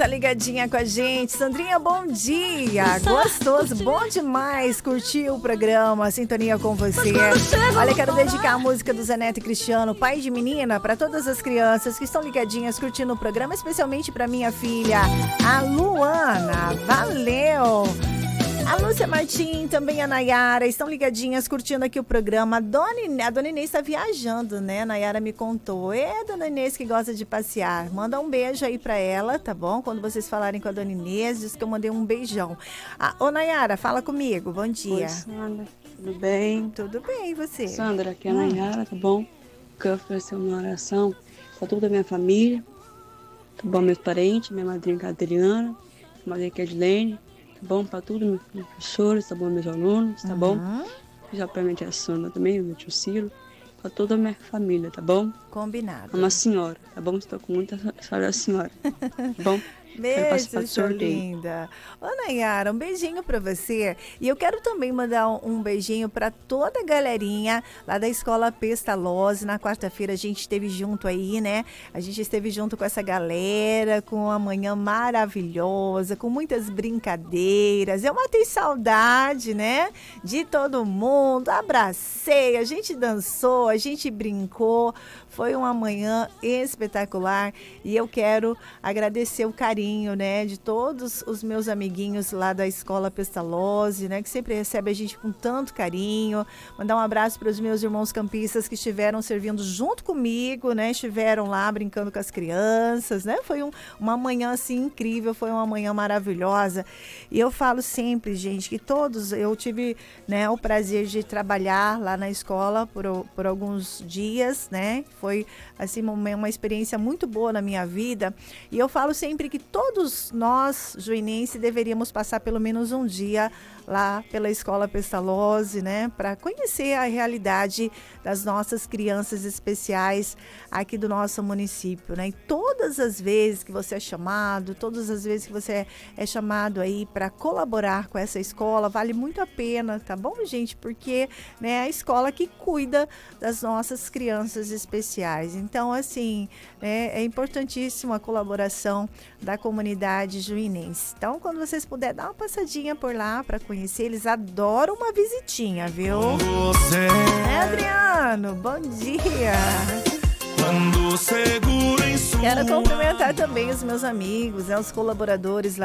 tá ligadinha com a gente. Sandrinha, bom dia. Gostoso, bom demais curtir o programa, sintonia com você. Olha, quero dedicar a música do Zé Neto e Cristiano, pai de menina, para todas as crianças que estão ligadinhas curtindo o programa, especialmente para minha filha, a Luana. Valeu! A Lúcia Martim, também a Nayara, estão ligadinhas curtindo aqui o programa. A dona Inês está viajando, né? A Nayara me contou. É a dona Inês que gosta de passear. Manda um beijo aí pra ela, tá bom? Quando vocês falarem com a dona Inês, diz que eu mandei um beijão. Ô, Nayara, fala comigo. Bom dia. Oi, Sandra. Tudo bem? Tudo bem, e você? Sandra, aqui é a Nayara, tá bom? Quero oferecer uma oração pra toda a minha família, tá bom? Meus parentes, minha madrinha Adriana, minha madrinha Kedlene, tá bom? Pra tudo, meus professores, tá bom? Meus alunos, tá bom? Já pra minha tia Sandra também, meu tio Ciro, pra toda a minha família, tá bom? Combinado. Uma senhora, tá bom? Estou com muita saudade da senhora, tá bom? Beijo, sua linda. Ô, Nayara, um beijinho pra você. E eu quero também mandar um beijinho pra toda a galerinha lá da Escola Pestalozzi. Na quarta-feira a gente esteve junto aí, né? A gente esteve junto com essa galera, com uma manhã maravilhosa, com muitas brincadeiras. Eu matei saudade, né? De todo mundo. Abracei, a gente dançou, a gente brincou. Foi uma manhã espetacular e eu quero agradecer o carinho, né, de todos os meus amiguinhos lá da Escola Pestalozzi, né, que sempre recebe a gente com tanto carinho. Mandar um abraço para os meus irmãos campistas que estiveram servindo junto comigo, né, estiveram lá brincando com as crianças, né. Foi uma manhã assim incrível, foi uma manhã maravilhosa. E eu falo sempre, gente, que todos eu tive, né, o prazer de trabalhar lá na escola por alguns dias, né. Foi assim uma experiência muito boa na minha vida e eu falo sempre que todos nós juinenses deveríamos passar pelo menos um dia lá pela Escola Pestalozzi, né, para conhecer a realidade das nossas crianças especiais aqui do nosso município, né? E todas as vezes que você é chamado, todas as vezes que você é chamado aí para colaborar com essa escola, vale muito a pena, tá bom, gente? Porque, né, é a escola que cuida das nossas crianças especiais. Então, assim, é importantíssima a colaboração da comunidade juinense. Então, quando vocês puderem dar uma passadinha por lá para conhecer, eles adoram uma visitinha, viu? Adriano, bom dia! Quero cumprimentar também os meus amigos, né, os colaboradores lá